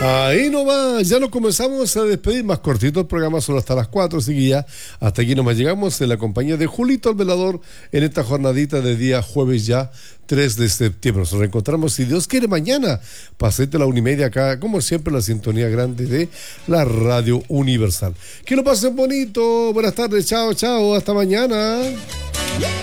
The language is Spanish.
Ahí nomás, ya nos comenzamos a despedir, más cortito el programa, solo hasta las 4, así que ya hasta aquí nomás llegamos en la compañía de Julito el Velador en esta jornadita de día jueves ya 3 de septiembre. Nos reencontramos, si Dios quiere, mañana, pasete la 1:30 acá, como siempre, la sintonía grande de la Radio Universal. Que lo pasen bonito, buenas tardes, chao, chao, hasta mañana.